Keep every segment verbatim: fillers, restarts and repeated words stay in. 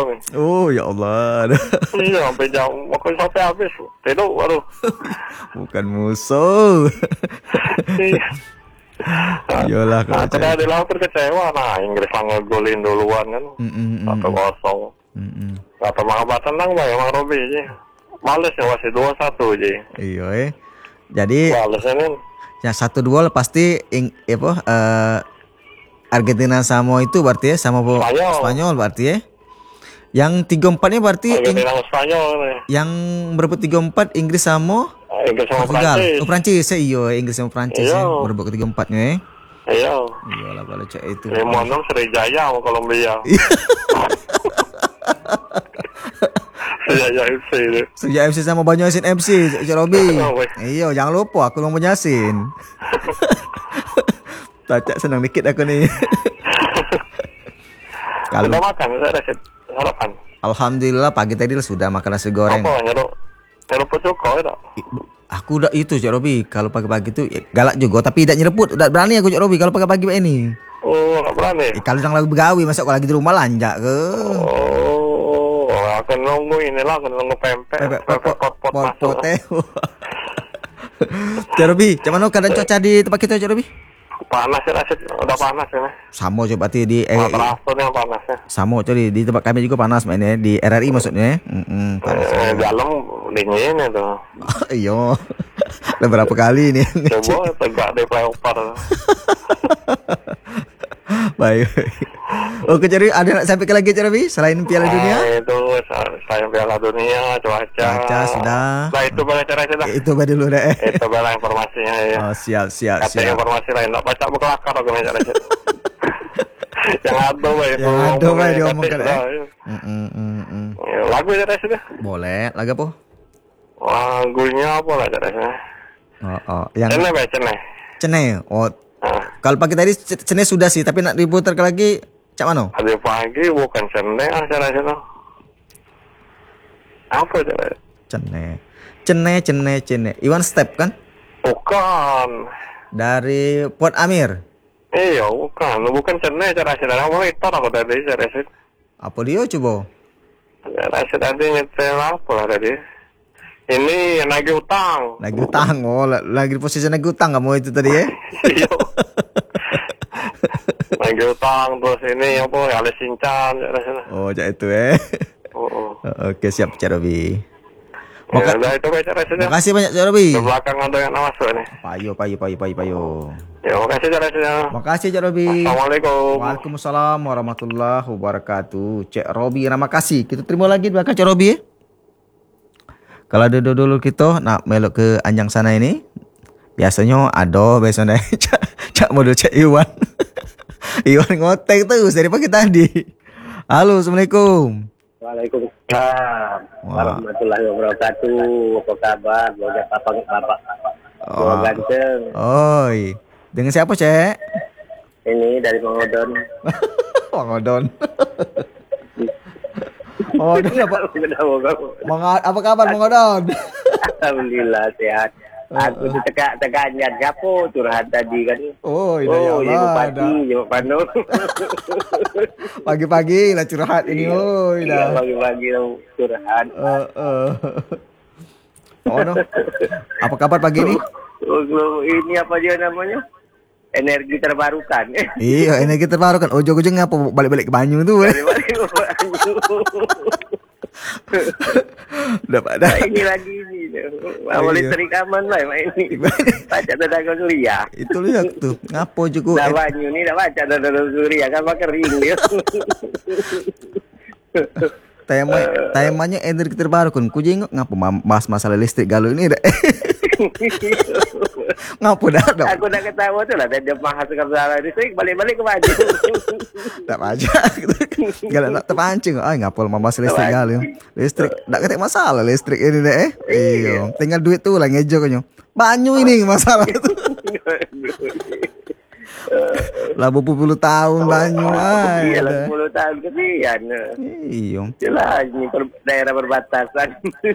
kami. Oh ya Allah. Iya, sampai jam, makanya sampai habis. Tidur, waduh. Bukan musuh. Iya. Iyalah Nah, kalau tadi cek. ada hampir kecewa. Nah, Inggris lah ngegolin duluan kan. Mm, mm, mm, Satu mm. kosong. Mm, mm. Kata Mama tenang Bang, Emang Robi aja. Males ya masih dua satu aja. Iya eh. Jadi Males ini. yang satu dua pasti ing, apa eh, Argentina sama itu berarti ya sama po- Spanyol. Spanyol berarti ya. Yang tiga empatnya berarti ing, Argentina sama Spanyol nih. yang berebut tiga empat Inggris sama Ah, Inggris sama Portugal. Prancis. Oh Prancis ya iya Inggris sama Prancis Iya. ya berebut ke tiga empatnya ya. Iya. Iyalah kalau cek itu. Limono Sriwijaya sama Kolombia. Sriwijaya F C itu. Sejak F C sama Banyasin F C, Cik Robi. Oh, weh. Iya, jangan lupa aku mau Banyasin. Tacak senang dikit aku nih. Kalau Sudah makan, sudah ada sarapan. Alhamdulillah pagi tadi sudah makan nasi goreng. Apa nyeruk? Nyeruk pucuk itu. Aku udah itu Cik Robi, kalau pagi-pagi itu ya, galak juga tapi tidak nyereput. Udah berani aku Cik Robi kalau pagi-pagi ini. Oh, nggak berani. Eh, kalau yang lagi begawi masa kalau lagi di rumah lanjak ke. Oh, akan nunggu inilah, akan nunggu pempek. Pepek Pempek pot pot masuk. pote. Cik Robi, cuman mana keadaan cuaca di tempat kita Cik Robi? Panas ya, Rasid. Udah panas ini. Sama coba berarti di eh, Materasun yang panas ya. sama coba di tempat kami juga panas mainnya di R R I maksudnya. Mm panas. Eh, dalam dingin itu. Iya. Udah berapa kali nih? Coba tegak deh flyover. Baik. Oke, jadi ada nak sampai ke lagi Cik Robi selain Piala Dunia? Ah, itu sa- saya Piala Dunia, cuaca. Cuaca sudah. Nah, itu bela cara sudah. Itu bae dulu deh. Itu bela informasinya ya. Oh, siap siap Kata siap. informasi lain, tak baca berkelakar aku nih cara Yang ada bae. Yang ada bae diomongkan, eh. Mm, mm, mm, mm. Lagu cara sudah. Boleh, lagu apa? Lagunya apa lah cara sudah? Oh, oh. Yang Cene bae cene. Cene. Oh, Ah, kalau pagi tadi c- Cene sudah sih, tapi nak diputar ke lagi cak mana? ada pagi bukan cene ah cara sudah. Apa cara? Cene. Cene cene cene. Iwan Step kan? Bukan. Dari Port Amir. Iya, bukan. Bukan cene cara sudah. Kamu itu aku tadi cara sudah. Apa dia coba? Cara sudah tadi nyetel apa lah tadi? Ini yang nagih utang. Lagi utang, oh la- lagi di posisi lagi utang kamu itu tadi ya? Iya. Nagih utang terus ini apa? Alice Sincan cara sudah. Oh, cak itu eh. Oh, oh. Oke, siap Cak Robi. Ya, Maka- udah itu baca sudah. Makasih banyak Cak Robi. Di belakang ada yang masuk nih. Payo, payo, payo, payo, payo. Ya, makasih cara sudah. Makasih Cak Robi. Assalamualaikum. Waalaikumsalam warahmatullahi wabarakatuh. Cak Robi, terima kasih. Kita terima lagi di belakang Cak Robi ya. Kalau ada dulu kita nak melok ke Anjang sana ini, biasanya ada biasanya Cak Cak model Cak Iwan. Iwan ngotek terus dari pagi tadi. Halo, assalamualaikum. Waalaikumsalam Wah. warahmatullahi wabarakatuh. Apa kabar? Bapak bapak bapak. Oh. Oh. Ganteng. Oi, dengan siapa Cek? Ini dari Mangodon. Bang Odon. Oh, apa? Mang, apa kabar Bang Odon? Alhamdulillah sehat. Aku tuh tegak tegaknya siapa curhat tadi kan. Oh, ini Oh, ya ya Allah. bupati, dah. ya Panut. Pagi-pagi lah curhat ini. Oh, Iya, dah. pagi-pagi lah curhat. Eh, eh. Oh, no. Apa kabar pagi ini? Oh, ini apa dia namanya? Energi terbarukan. Iya, ini kita baru kan. Ujung-ujung ngapa balik-balik ke Banyu tuh. Eh? Dapat dah. Nah, ini lagi ini. Awal Iya. listrik aman lah mak ini. Baca tenaga surya. Itu lihat tuh. Ngapa juga? Dah banyu ni dah baca tenaga surya kan pak kering dia. Tema temanya energi terbarukan. Ku jengok ngapa ma- bahas masalah listrik galau ini dah. Ngapa dah dong? Aku dah ketawa tu lah tadi mahal sekali listrik balik-balik ke baju. Tak baca. Galak nak terpancing. Ay ngapa mama bahas listrik galau. Listrik tak ketek masalah listrik ini deh. Eh. Iya. Tinggal duit tu lah ngejo kanyo. Banyu ini masalah itu. Lah berpuluh tahun banyu ay. Iya lah dah. sepuluh tahun kesian. Iya. Jelas ini per- daerah perbatasan.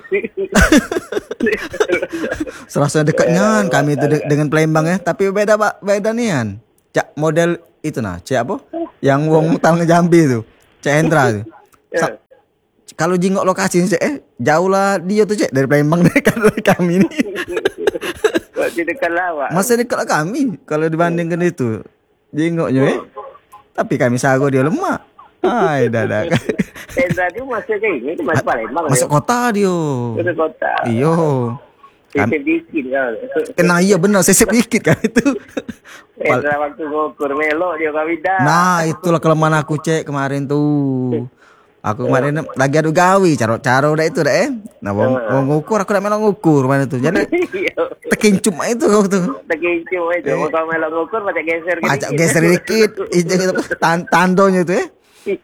Serasa dekatnya kami itu de- dengan Palembang ya, tapi beda Pak, beda nian. Cak model itu nah, cak apa? Yang wong tal ngejambi itu. Cak Hendra itu. Sa- kalau jengok lokasi ni cek eh, jauh lah dia tu cek dari Palembang dekat dari kami ni. Masih dekat lawak. Masih dekat lah kami kalau dibandingkan itu. Jengoknya eh. Tapi kami sago dia lemak. Hai dah dah. Hendra tu masuk ke ini, tu masuk Palembang. Masuk kota dia. Masuk kota. Iyo. Sesep dikit kan. Kena iya benar sesep dikit kan itu. Hendra waktu ngukur melok dia kawidah. Nah, itulah kelemahan aku cek kemarin tuh. Aku kemarin lagi adu gawi, caro-caro dah itu dah eh. Nah, mau uh. ngukur aku dak melok ngukur mana tuh. Jadi tekincum itu kau tuh. Tekincum itu. Mau kau melok ngukur macam geser dikit. Macam geser dikit. Tan tandonya tuh eh.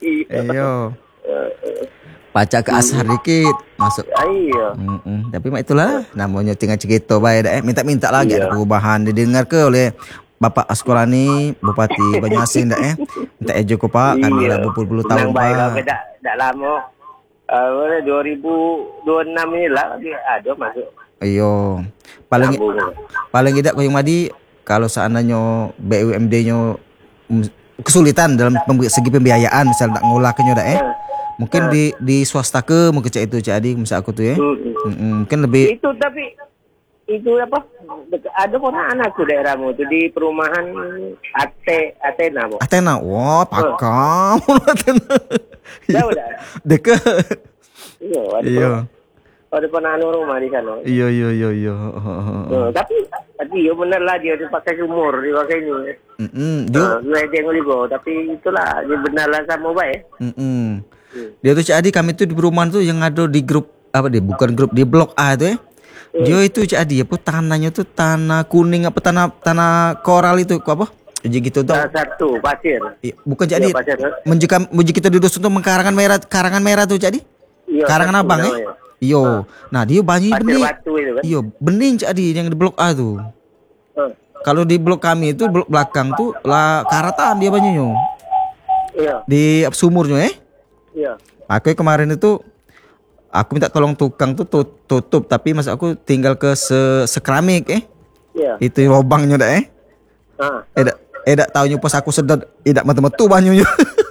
Ayo. Pacak ke asar dikit masuk. Ayo. Mm-mm. Tapi mak itulah namanya tinggal cerita baik dah eh. Minta-minta lagi ada perubahan didengar ke oleh Bapak sekolah ni Bupati Banyuasin dah eh. Minta ejo ko Pak kami dah berpuluh-puluh tahun Pak. Baik dah dah lama. Uh, dua ribu dua puluh enam ni lah ada masuk. Ayo. Paling paling tidak Koyong Madi kalau seandainya B U M D-nya kesulitan dalam segi pembiayaan misal nak ngolah kenyo dah eh. Mungkin di di swasta ke mungkin cak itu cak Adi misal aku tuh ya. Mm-mm. Mungkin lebih itu tapi itu apa ada orang anakku daerahmu tu di perumahan Ate Atena bu. Atena, wah pakam Atena. Jauh dah. Dekat. Iya. Iya. Ada pernah anu rumah di sana. Iya iya iya iya. Oh, tapi tapi ya benar lah dia tu pakai sumur dia pakai ini. Hmm. Dia uh, dia ngoligo tapi itulah dia benar lah sama baik. Hmm. Dia tu Cik Adi kami tu di perumahan tu yang ada di grup apa dia bukan grup di blok A tu eh. Dia itu Cik Adi apa tanahnya tu tanah kuning apa tanah tanah koral itu apa? Jadi gitu tu. Satu pasir. Bukan Cik Adi. Menjika menjika kita di dusun tu mengkarangan merah karangan merah tu Cik Adi. Iya. Karangan abang eh. Iyo. Nah, dia banyak benih. Kan? Iyo, benih Cik Adi yang di blok A tu. Uh. Kalau di blok kami itu blok belakang tu lah karatan dia banyaknya. Iya. Di sumurnya eh. Iya. Aku kemarin itu aku minta tolong tukang tu tutup tapi masa aku tinggal ke se sekeramik eh. Iya. Itu lubangnya dah eh. Ah. Eh dak eh dak taunya pas aku sedot eh dak metu-metu banyunya.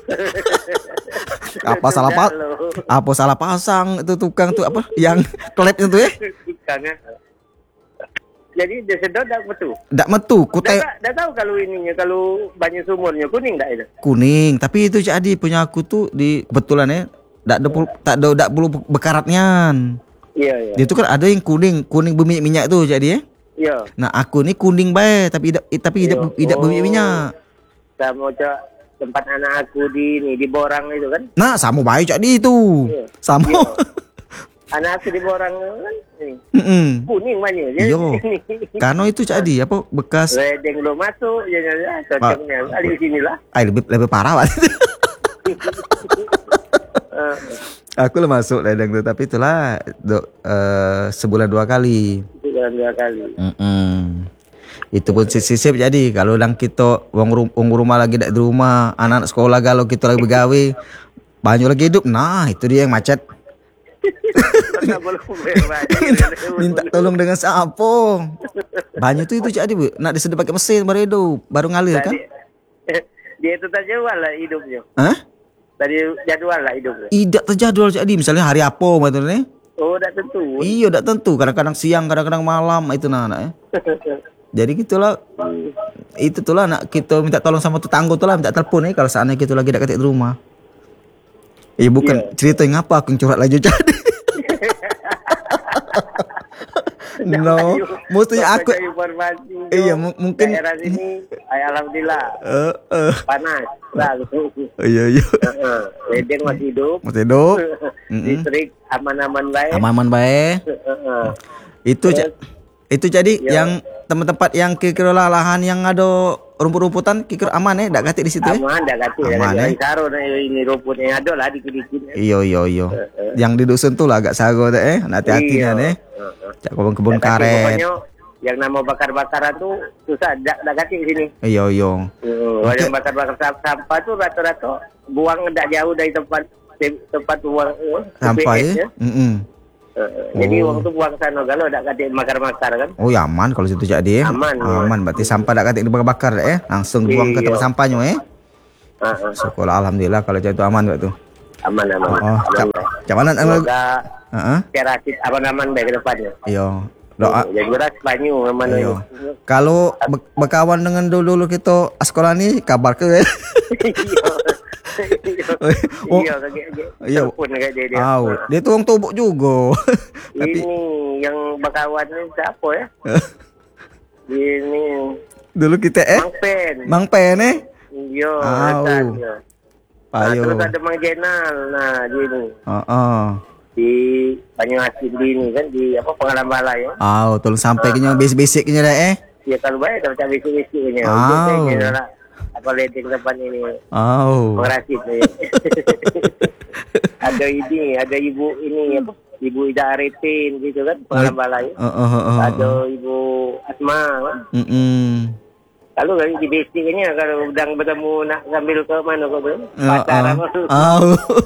Apa salah pas apa salah pasang itu tukang tu apa yang klep itu eh. Tukangnya. Jadi dia sedot dak metu. Dak metu, ku dah, dah tahu kalau ininya kalau banyak sumurnya kuning dak itu. Kuning, tapi itu Cik Adi punya aku tu di kebetulan ya. Dak ada tak ada dak perlu bekaratnya. Iya iya. Dia tu kan ada yang kuning, kuning berminyak-minyak tu Cik Adi eh. Iya. Nah, aku ni kuning bae tapi tidak tapi tidak tidak oh. berminyak. Sama Cak tempat anak aku di ni di Borang itu kan. Nah, sama bae Cik Adi tu. Iya. Sama. Iya. Anak aku di Borang kan ni. Mm-mm. Kuning banyak je. Yo. Karena itu Cik Adi apa bekas redeng belum masuk je ya cocoknya. Kali sinilah. Ai lebih lebih parah Pak. uh. Aku lah masuk ledeng tu tapi itulah do, uh, sebulan dua kali. Sebulan dua kali. Mm-mm. Itu pun sisip jadi kalau lang kita wong, wong rumah lagi dak di rumah, anak-anak sekolah kalau kita lagi begawe, banyak lagi hidup. Nah, itu dia yang macet. minta, minta tolong dengan siapa? Banyak tu itu Cik Adi bu, nak disedot pakai mesin baru hidup, baru ngalir kan? Dia itu tak jadwal lah hidupnya. Hah? Tadi jadwal lah hidupnya. Tidak terjadwal Cik Adi, misalnya hari apa macam ni? Oh, tak tentu. Iya, tak tentu. Kadang-kadang siang, kadang-kadang malam itu nah anak eh. Jadi gitulah. Itu tuh lah nak kita minta tolong sama tetangga tu lah, minta telepon eh kalau seandainya kita lagi dekat di rumah. Eh bukan yeah. Cerita yang apa aku curhat lagi jadi. No, mestinya aku iya m- mungkin daerah sini alhamdulillah uh, uh. panas lalu iya iya ledeng masih hidup masih hidup listrik aman-aman baik aman-aman baik itu c- itu jadi yo. Yang tempat-tempat yang kira-kira lahan yang ada rumput-rumputan kira aman eh dak gatik di situ eh aman dak gatik aman eh saro ini rumputnya ada lah dikit-dikit iyo iyo iyo yang di dusun tuh lah agak sago deh eh hati-hatinya deh cak kebun-kebun karet yang nama bakar-bakaran tuh susah dak dak gatik di sini iyo iyo kalau yang bakar-bakar sampah tuh rata-rata buang dak jauh dari tempat tempat buang sampah ya heeh. Uh, jadi oh. Waktu buang sana kalau tak katik makar-makar kan. Oh ya aman kalau situ jadi eh. Aman. Aman berarti sampah tak katik dibakar-bakar eh. Langsung buang ke tempat sampahnya eh. Uh-huh. Sekolah alhamdulillah kalau itu aman buat tu. Aman aman. Oh, cak, cak mana nang lagu? Semoga Heeh. cara apa aman baik ke depannya. Iya. Doa. Jadi beras banyu aman. Iya. Kalau be- berkawan dengan dulu-dulu kita sekolah ni kabar ke? Eh? Oh. Iya, kaget-kaget. Iya. Telepon kat dia dia. Au, dia tu orang Tobok juga. Tapi Ini yang berkawan ni siapa ya? Ini dulu kita eh Mang Pen. Mang Pen eh. Yo, Au. rekan dia. Nah, Payo. terus ada Mang Jenal. Nah, dia ni. Heeh. Di Banyu Asin di ni kan, di apa pengalaman balai ya. Au, tolong sampai kenya basic-basicnya dah eh. Ya kalau baik dah macam basic-basicnya. Au. Dia dah apa ledeng depan ini. Au. Pengrasit ni. Ada ini, ada ibu ini apa? Ibu Ida Arifin gitu kan, pengalaman balai. Heeh heeh. Ada ibu Asma kan. Mm. Kalau kali di basicnya kalau udang bertemu nak ambil ke mana kau tu? Pasar apa tu? Au.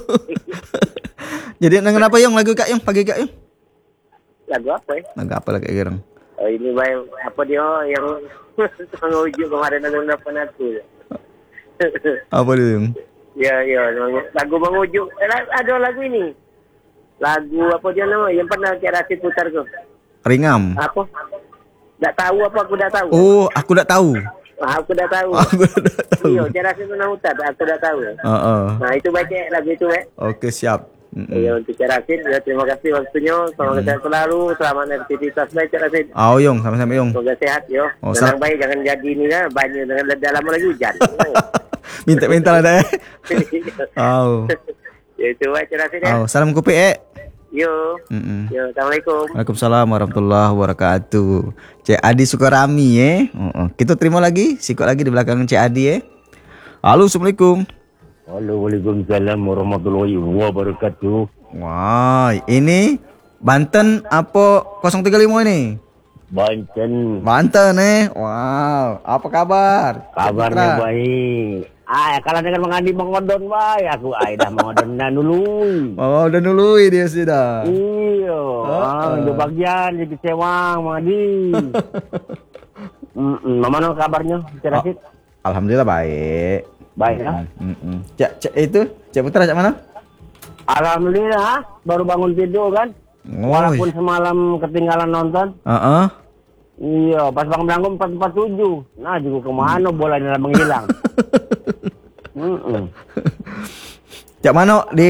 Jadi dengan apa yang lagu Kak Yung pagi Kak Yung? Lagu apa ya? Lagu apa lah Kak Gerang? Oh, ini baik apa dia yang mengujuk kemarin ada dapat aku. Apa dia Yung? Ya ya, lagu mengujuk. Eh, ada lagu ini. Lagu apa dia nama? Yang pernah Cik Rasid putar tu. Ringam. Apa? Tak tahu apa aku dah tahu. Oh, aku dah tahu. Ah, aku dah tahu. Aku dah tahu. Iya, Cik Rasid pernah putar, aku dah tahu. Heeh. Nah, itu baik Cik, lagu itu eh. Okey, siap. Mm-mm. Ya, untuk Cik Rasid, ya, terima kasih waktunya. Selamat sehat selalu, selamat aktivitas baik Cik Rasid. Oh, Yung, sama-sama Yung. Semoga sehat yo. Oh, Tenang sal- baik, jangan jadi ni lah banyak dengan dalam lagi hujan. Minta-minta lah dah eh. Oh. Ya itu baik Cik Rasid ya. Oh, salam kopi eh. Yo. Mm-mm. Yo, Assalamualaikum. Waalaikumsalam warahmatullahi wabarakatuh. Cik Adi Sukarami eh. Uh-uh. Kita terima lagi, sikut lagi di belakang Cik Adi eh. Halo, Assalamualaikum. Halo, Waalaikumsalam warahmatullahi wabarakatuh. Wah, ini Banten apa kosong tiga lima ini? Banten, Banten eh. Wow, apa kabar? kabarnya baik. Ah, kalau dengan mengandi mengodon baik, aku ai dah mengodon dah dulu. Oh, udah nului dia sudah. Iya, Ah. ah, di bagian jadi sewang mengadi. Hmm, mana kabarnya, Cik Rasid? Alhamdulillah baik. Baik ya. Mm-mm. Cak, cak itu, Cak Putra cak mana? Alhamdulillah, baru bangun tidur kan. Oh, Walaupun semalam ketinggalan nonton. Heeh. Iya, pas bangun-bangun empat empat tujuh. Nah, juga kemana bola ini menghilang. Hmm. Cak mana di